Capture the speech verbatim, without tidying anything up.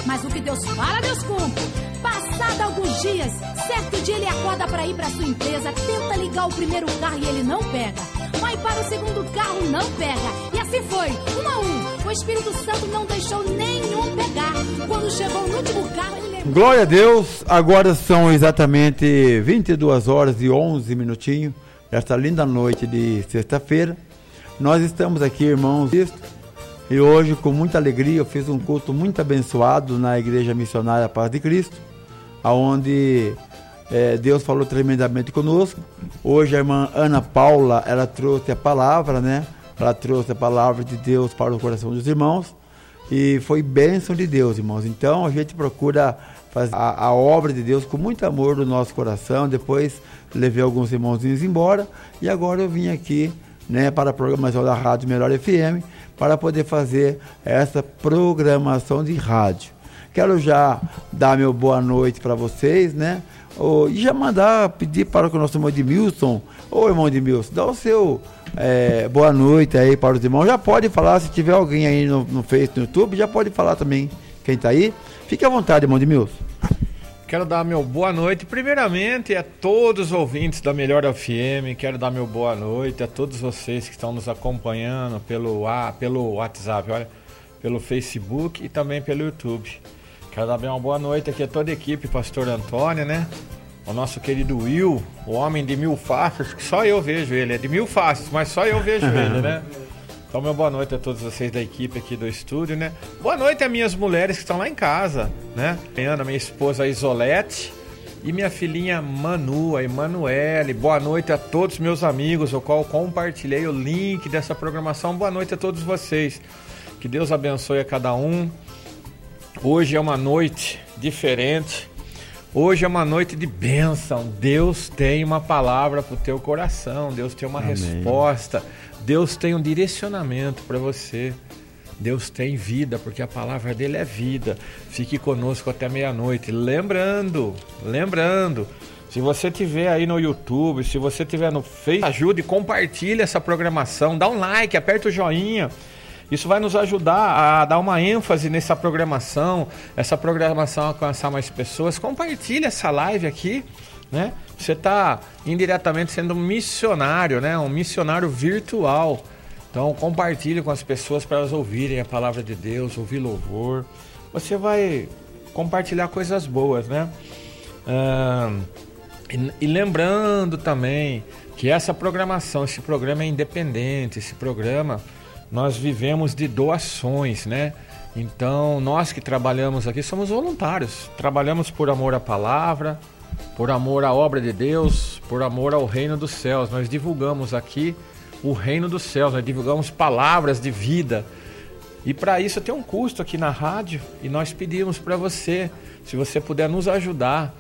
Mas o que Deus fala, Deus cumpre. Passado alguns dias, certo dia ele acorda para ir para sua empresa, tenta ligar o primeiro carro e ele não pega. Vai para o segundo carro, não pega. E assim foi, um a um. O Espírito Santo não deixou nenhum pegar. Quando chegou no último carro, ele lembrou... Glória a Deus, agora são exatamente vinte e duas horas e onze minutinhos, esta linda noite de sexta-feira. Nós estamos aqui, irmãos, e hoje com muita alegria eu fiz um culto muito abençoado na Igreja Missionária Paz de Cristo, onde é, Deus falou tremendamente conosco. Hoje a irmã Ana Paula, ela trouxe a palavra, né? Ela trouxe a palavra de Deus para o coração dos irmãos e foi bênção de Deus, irmãos. Então a gente procura fazer a, a obra de Deus com muito amor no nosso coração. Depois levei alguns irmãozinhos embora e agora eu vim aqui, né, para a programação da Rádio Melhor F M para poder fazer essa programação de rádio. Quero já dar meu boa noite para vocês, né? Oh, e já mandar pedir para o nosso irmão Edmilson, ô irmão Edmilson, dá o seu é, boa noite aí para os irmãos. Já pode falar, se tiver alguém aí no, no Face, no YouTube, já pode falar também quem está aí. Fique à vontade, irmão Edmilson. Quero dar meu boa noite, primeiramente, a todos os ouvintes da Melhor F M. Quero dar meu boa noite a todos vocês que estão nos acompanhando pelo, ah, pelo WhatsApp, olha, pelo Facebook e também pelo YouTube. Quero dar uma boa noite aqui a toda a equipe, Pastor Antônio, né? O nosso querido Will, o homem de mil faces, que só eu vejo ele, é de mil faces, mas só eu vejo ele, né? Então, meu boa noite a todos vocês da equipe aqui do estúdio, né? Boa noite a minhas mulheres que estão lá em casa, né? Ana, minha esposa Isolete e minha filhinha Manu, a Emanuele. Boa noite a todos meus amigos, o qual compartilhei o link dessa programação. Boa noite a todos vocês. Que Deus abençoe a cada um. Hoje é uma noite diferente. Hoje é uma noite de bênção. Deus tem uma palavra para o teu coração. Deus tem uma Amém. Resposta. Deus tem um direcionamento para você. Deus tem vida, porque a palavra dele é vida. Fique conosco até meia-noite. Lembrando, lembrando, se você tiver aí no YouTube, se você tiver no Facebook, ajude, compartilhe essa programação, dá um like, aperta o joinha. Isso vai nos ajudar a dar uma ênfase nessa programação, essa programação alcançar mais pessoas. Compartilhe essa live aqui, né? Você está indiretamente sendo um missionário, né? Um missionário virtual. Então compartilhe com as pessoas para elas ouvirem a palavra de Deus, ouvir louvor. Você vai compartilhar coisas boas, né? Ah, e, e lembrando também que essa programação, esse programa é independente, esse programa... Nós vivemos de doações, né? Então, nós que trabalhamos aqui somos voluntários. Trabalhamos por amor à palavra, por amor à obra de Deus, por amor ao reino dos céus. Nós divulgamos aqui o reino dos céus, nós divulgamos palavras de vida. E para isso tem um custo aqui na rádio e nós pedimos para você, se você puder nos ajudar,